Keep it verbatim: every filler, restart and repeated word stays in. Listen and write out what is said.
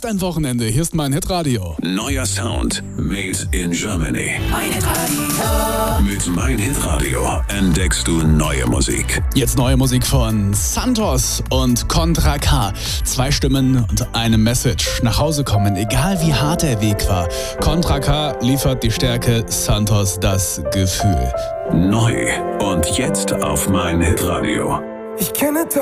ist ein Wochenende. Hier ist mein Hitradio. Neuer Sound made in Germany. Mein Hitradio. Mit Mein Hitradio entdeckst du neue Musik. Jetzt neue Musik von Santos und Contra K. Zwei Stimmen und eine Message. Nach Hause kommen, egal wie hart der Weg war. Contra K liefert die Stärke, Santos das Gefühl. Neu und jetzt auf Mein Hitradio. Ich kenne